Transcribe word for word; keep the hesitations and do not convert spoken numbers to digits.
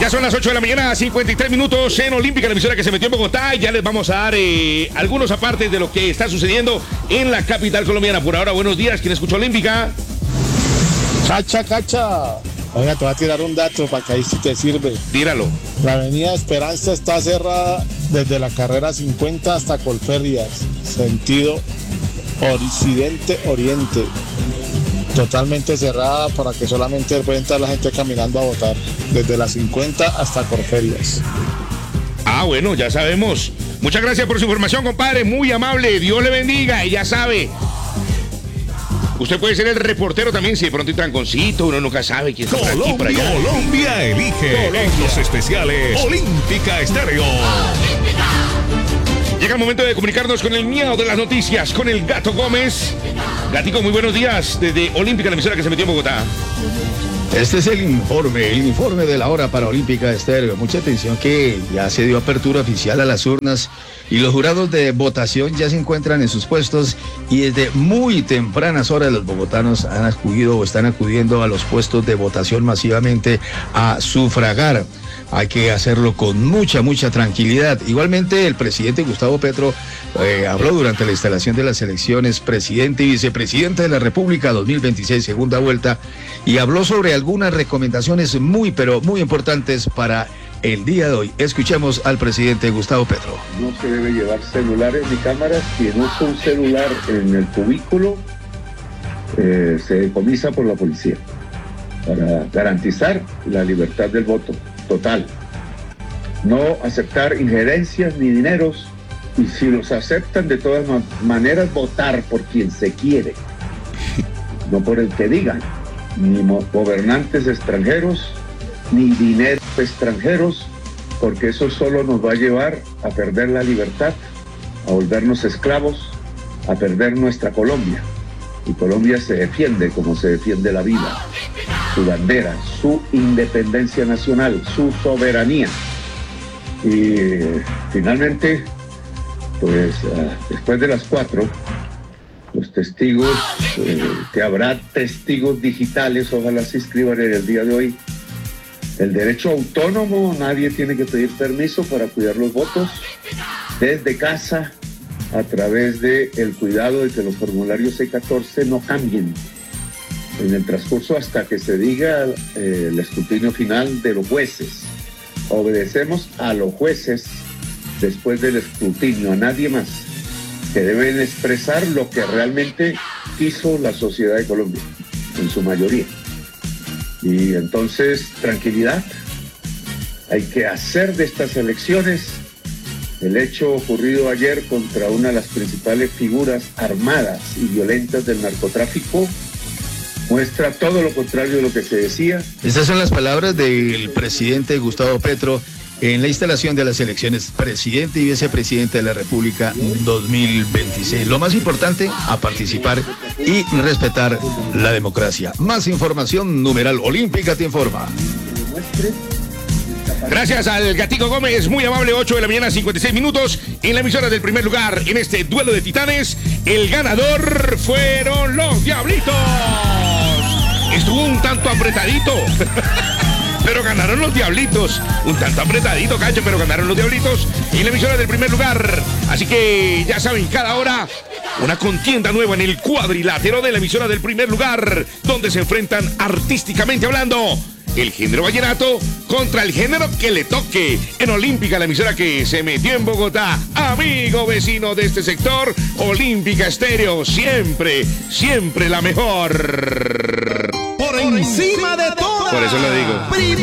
Ya son las ocho de la mañana, cincuenta y tres minutos en Olímpica, la emisora que se metió en Bogotá. Ya les vamos a dar eh, algunos apartes de lo que está sucediendo en la capital colombiana. Por ahora, buenos días. ¿Quién escuchó Olímpica? Cacha, cacha. Oiga, te voy a tirar un dato para que ahí sí te sirve. Tíralo. La avenida Esperanza está cerrada desde la carrera cincuenta hasta Colferrias, sentido occidente-oriente. Totalmente cerrada para que solamente pueda entrar la gente caminando a votar, desde la cincuenta hasta Colferrias. Ah, bueno, ya sabemos. Muchas gracias por su información, compadre. Muy amable. Dios le bendiga. Y ya sabe, usted puede ser el reportero también si de pronto hay tranconcito, uno nunca sabe quién está por aquí, por allá. Colombia elige Colombia. En los especiales Olímpica Estéreo. Llega el momento de comunicarnos con el miau de las noticias, con el Gato Gómez. Gatico, muy buenos días desde Olímpica, la emisora que se metió en Bogotá. Este es el informe, el informe de la hora para Olímpica Estéreo. Mucha atención que ya se dio apertura oficial a las urnas y los jurados de votación ya se encuentran en sus puestos y desde muy tempranas horas los bogotanos han acudido o están acudiendo a los puestos de votación masivamente a sufragar. Hay que hacerlo con mucha, mucha tranquilidad. Igualmente, el presidente Gustavo Petro eh, habló durante la instalación de las elecciones presidente y vicepresidente de la República dos mil veintiséis, segunda vuelta, y habló sobre algunas recomendaciones muy, pero muy importantes para el día de hoy. Escuchemos al presidente Gustavo Petro. No se debe llevar celulares ni cámaras. Quien usa un celular en el cubículo eh, se decomisa por la policía para garantizar la libertad del voto total. No aceptar injerencias ni dineros, y si los aceptan, de todas maneras votar por quien se quiere, no por el que digan, ni gobernantes extranjeros ni dinero extranjeros, porque eso solo nos va a llevar a perder la libertad, a volvernos esclavos, a perder nuestra Colombia. Y Colombia se defiende como se defiende la vida, su bandera, su independencia nacional, su soberanía. Y finalmente, pues después de las cuatro, los testigos, eh, que habrá testigos digitales, ojalá se inscriban en el día de hoy. El derecho autónomo, nadie tiene que pedir permiso para cuidar los votos desde casa, a través del cuidado de que los formularios C catorce no cambien en el transcurso hasta que se diga eh, el escrutinio final de los jueces. Obedecemos a los jueces después del escrutinio, a nadie más, que deben expresar lo que realmente quiso la sociedad de Colombia, en su mayoría. Y entonces, tranquilidad, hay que hacer de estas elecciones. El hecho ocurrido ayer contra una de las principales figuras armadas y violentas del narcotráfico muestra todo lo contrario de lo que se decía. Estas son las palabras del presidente Gustavo Petro en la instalación de las elecciones presidente y vicepresidente de la República dos mil veintiséis. Lo más importante, a participar y respetar la democracia. Más información, numeral Olímpica te informa. Gracias al Gatico Gómez, muy amable, ocho de la mañana, cincuenta y seis minutos, en la emisora del primer lugar en este duelo de titanes. El ganador fueron los Diablitos. Estuvo un tanto apretadito, pero ganaron los Diablitos. Un tanto apretadito, Cacho, pero ganaron los Diablitos en la emisora del primer lugar. Así que ya saben, cada hora una contienda nueva en el cuadrilátero de la emisora del primer lugar, donde se enfrentan artísticamente hablando el género vallenato contra el género que le toque. En Olímpica, la emisora que se metió en Bogotá. Amigo vecino de este sector, Olímpica Estéreo, siempre, siempre la mejor. Por encima de todo. Por eso lo digo.